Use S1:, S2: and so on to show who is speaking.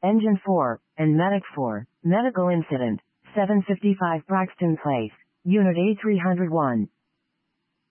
S1: Engine 4, and Medic 4. Medical incident. 755 Braxton Place. Unit A301.